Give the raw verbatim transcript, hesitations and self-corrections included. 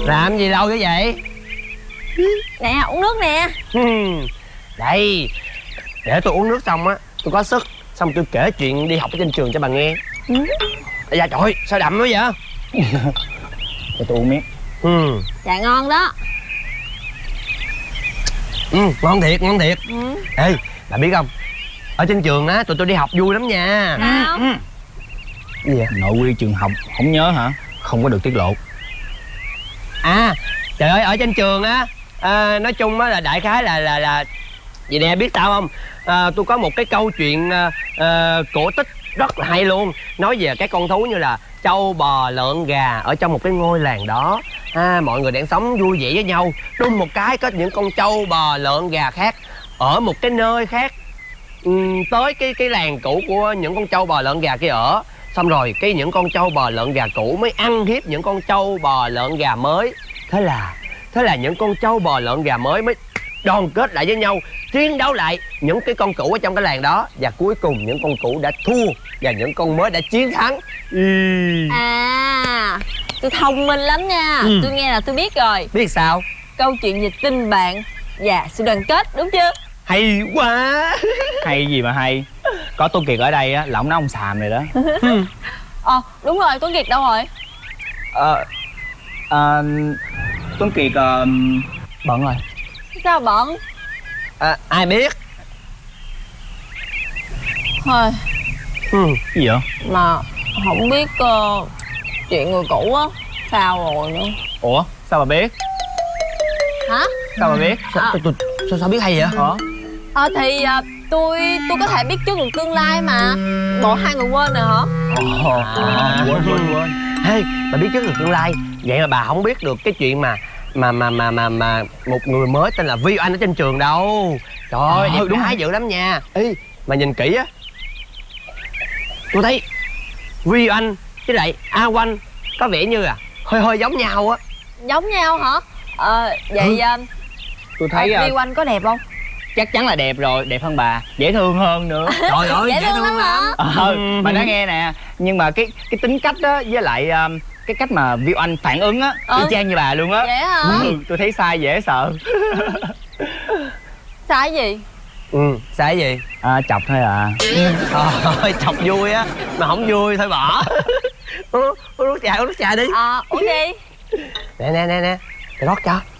Làm gì lâu như vậy? Nè uống nước nè. Đây, để tôi uống nước xong á, tôi có sức. Xong tôi kể chuyện đi học ở trên trường cho bà nghe. Ừ. Dạ trời ơi, sao đậm quá vậy? Cho tôi uống miếng. Ừ. Dạ ngon đó. Ừ, ngon thiệt, ngon thiệt. Ừ. Ê, bà biết không, ở trên trường á, tụi tôi đi học vui lắm nha. Sao? Ừ. Gì vậy? Nội quy trường học không nhớ hả? Không có được tiết lộ. À, trời ơi, ở trên trường á, à, nói chung á là đại khái là là là vậy nè, biết sao không? À, tôi có một cái câu chuyện à, à, cổ tích rất là hay luôn, nói về cái con thú như là trâu bò lợn gà ở trong một cái ngôi làng đó. À, mọi người đang sống vui vẻ với nhau, đùng một cái có những con trâu bò lợn gà khác ở một cái nơi khác um, tới cái cái làng cũ của những con trâu bò lợn gà kia ở. Xong rồi cái những con trâu bò lợn gà cũ mới ăn hiếp những con trâu bò lợn gà mới. Thế là thế là những con trâu bò lợn gà mới mới đoàn kết lại với nhau, chiến đấu lại những cái con cũ ở trong cái làng đó. Và cuối cùng những con cũ đã thua và những con mới đã chiến thắng. Ừ. À, tôi thông minh lắm nha. Ừ. Tôi nghe là tôi biết rồi. Biết sao? Câu chuyện về tình bạn và sự đoàn kết, đúng chưa? Hay quá. Hay gì mà hay. Có Tuấn Kiệt ở đây á là ông nói ông xàm này đó. Ờ, đúng rồi, Tuấn Kiệt đâu rồi? Ờ à, Tuấn Kiệt uh, bận rồi. Sao bận? À, ai biết. Thôi. Ừ. Gì vậy? Mà không biết uh, chuyện người cũ á sao rồi nữa. Ủa sao bà biết? Hả? Sao bà biết? Sao, à. tôi, sao, sao biết hay vậy? Hả? Ờ thì uh, tôi tôi có thể biết trước được tương lai mà. Bộ hai người quên rồi hả? Ồ, à, quên quên quên. Hey, bà biết trước được tương lai, vậy mà bà không biết được cái chuyện mà mà mà mà mà mà một người mới tên là Vi Oanh ở trên trường đâu. Trời ơi, à, đẹp gái dữ lắm nha. Ê, mà nhìn kỹ á, tôi thấy Vi Oanh với lại A Oanh có vẻ như là hơi hơi giống nhau á. Giống nhau hả? Ờ vậy ừ. uh, tôi thấy Vi Oanh có đẹp không? Chắc chắn là đẹp rồi, đẹp hơn bà, dễ thương hơn nữa. Trời ơi, dễ, dễ thương, thương lắm. Ờ, mà nó nghe nè, nhưng mà cái cái tính cách đó với lại um, cái cách mà Vi Oanh phản ứng á, y ừ. chang như bà luôn á. Vậy hả? Ừ, tôi thấy sai dễ sợ. Sai gì? Ừ, sai gì? À, chọc thôi à. Thôi, chọc vui á, mà không vui thôi bỏ. Uống nước trà, uống nước trà đi. Ờ, uống đi. Nè nè nè nè, rót cho.